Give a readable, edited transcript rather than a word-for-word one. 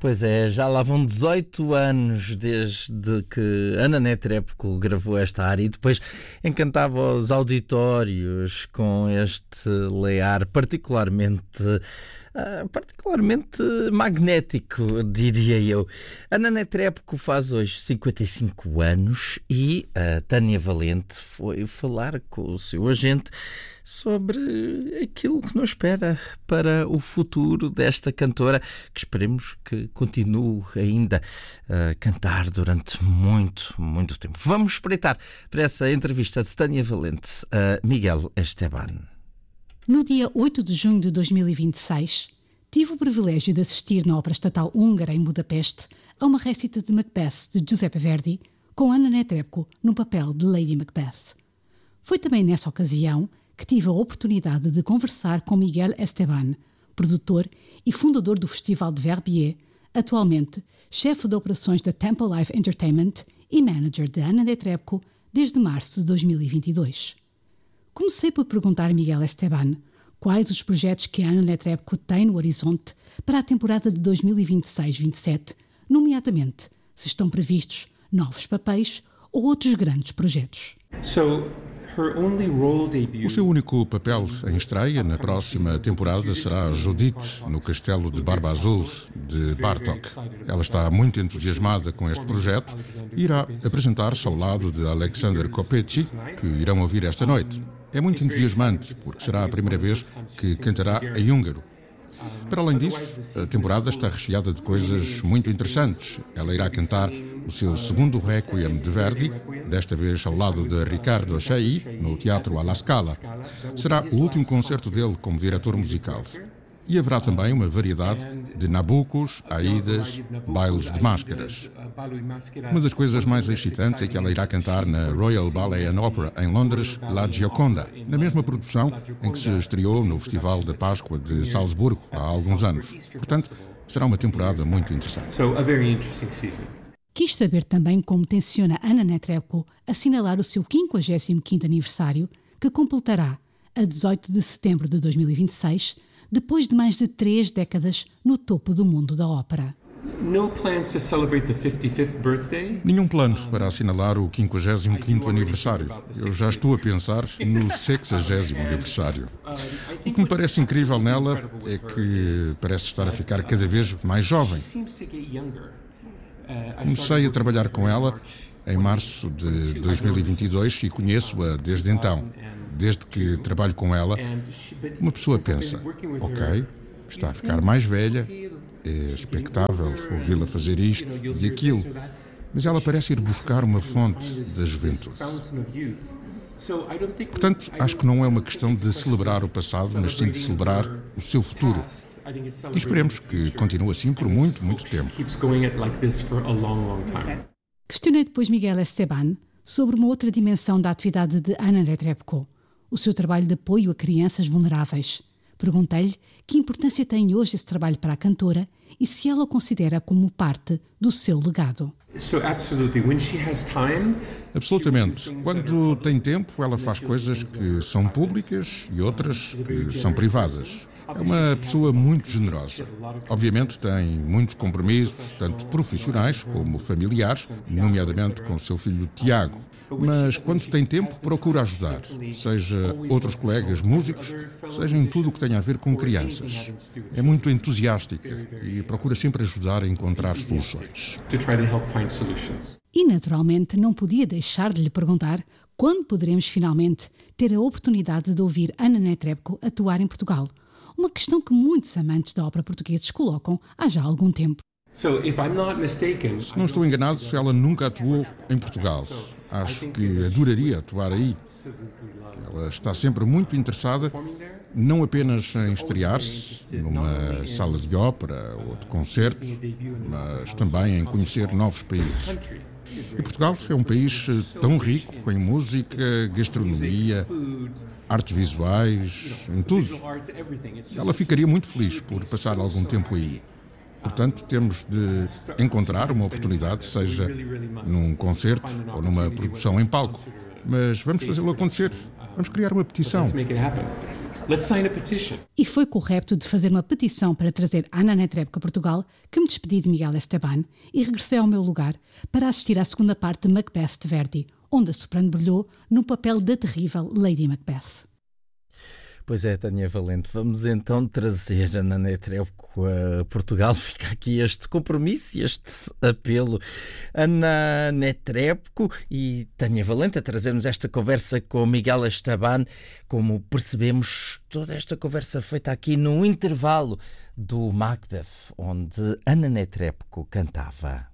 Pois é, já lá vão 18 anos desde que Ana Netrebko gravou esta área e depois encantava os auditórios com este lear particularmente magnético, diria eu. Ana Netrebko faz hoje 55 anos e a Tânia Valente foi falar com o seu agente sobre aquilo que nos espera para o futuro desta cantora, que esperemos que continue ainda a cantar durante muito, muito tempo. Vamos espreitar para essa entrevista de Tânia Valente a Miguel Esteban. No dia 8 de junho de 2026, tive o privilégio de assistir na Ópera Estatal Húngara em Budapeste a uma récita de Macbeth de Giuseppe Verdi com Ana Netrebko no papel de Lady Macbeth. Foi também nessa ocasião que tive a oportunidade de conversar com Miguel Esteban, produtor e fundador do Festival de Verbier, atualmente chefe de operações da Temple Life Entertainment e manager de Ana Netrebko desde março de 2022. Comecei por perguntar a Miguel Esteban quais os projetos que a Ana Netrebko tem no horizonte para a temporada de 2026-27, nomeadamente se estão previstos novos papéis ou outros grandes projetos. O seu único papel em estreia na próxima temporada será Judith, no Castelo de Barba Azul, de Bartók. Ela está muito entusiasmada com este projeto e irá apresentar-se ao lado de Alexander Kopecky, que irão ouvir esta noite. É muito entusiasmante, porque será a primeira vez que cantará em húngaro. Para além disso, a temporada está recheada de coisas muito interessantes. Ela irá cantar o seu segundo Requiem de Verdi, desta vez ao lado de Riccardo Chailly, no Teatro alla Scala. Será o último concerto dele como diretor musical. E haverá também uma variedade de Nabucos, Aidas, bailes de máscaras. Uma das coisas mais excitantes é que ela irá cantar na Royal Ballet and Opera, em Londres, La Gioconda, na mesma produção em que se estreou no Festival da Páscoa de Salzburgo há alguns anos. Portanto, será uma temporada muito interessante. Quis saber também como tenciona Ana Netrebko assinalar o seu 55º aniversário, que completará a 18 de setembro de 2026, depois de mais de 3 décadas no topo do mundo da ópera. Nenhum plano para assinalar o 55º aniversário. Eu já estou a pensar no 60º aniversário. O que me parece incrível nela é que parece estar a ficar cada vez mais jovem. Comecei a trabalhar com ela em março de 2022 e conheço-a desde então. Desde que trabalho com ela, uma pessoa pensa, ok, está a ficar mais velha, é expectável ouvi-la fazer isto e aquilo, mas ela parece ir buscar uma fonte da juventude. Portanto, acho que não é uma questão de celebrar o passado, mas sim de celebrar o seu futuro. E esperemos que continue assim por muito, muito tempo. Questionei depois Miguel Esteban sobre uma outra dimensão da atividade de Ana Netrebko, o seu trabalho de apoio a crianças vulneráveis. Perguntei-lhe que importância tem hoje esse trabalho para a cantora e se ela o considera como parte do seu legado. Absolutamente. Quando tem tempo, ela faz coisas que são públicas e outras que são privadas. É uma pessoa muito generosa. Obviamente tem muitos compromissos, tanto profissionais como familiares, nomeadamente com o seu filho Tiago. Mas quando tem tempo, procura ajudar, seja outros colegas músicos, seja em tudo o que tenha a ver com crianças. É muito entusiástica e procura sempre ajudar a encontrar soluções. E naturalmente não podia deixar de lhe perguntar quando poderemos finalmente ter a oportunidade de ouvir Ana Netrebko atuar em Portugal. Uma questão que muitos amantes da ópera portugueses colocam há já algum tempo. Se não estou enganado, ela nunca atuou em Portugal. Acho que adoraria atuar aí. Ela está sempre muito interessada, não apenas em estrear-se numa sala de ópera ou de concertos, mas também em conhecer novos países. E Portugal é um país tão rico em música, gastronomia, artes visuais, em tudo. Ela ficaria muito feliz por passar algum tempo aí. Portanto, temos de encontrar uma oportunidade, seja num concerto ou numa produção em palco. Mas vamos fazê-lo acontecer. Vamos criar uma petição. Let's sign a petition. E foi com o repto de fazer uma petição para trazer Ana Netrebko a Portugal que me despedi de Miguel Esteban e regressei ao meu lugar para assistir à segunda parte de Macbeth de Verdi, onde a soprano brilhou no papel da terrível Lady Macbeth. Pois é, Tânia Valente, vamos então trazer Ana Netrebko a Portugal. Fica aqui este compromisso e este apelo. Ana Netrebko e Tânia Valente a trazermos esta conversa com Miguel Esteban. Como percebemos, toda esta conversa feita aqui no intervalo do Macbeth, onde Ana Netrebko cantava.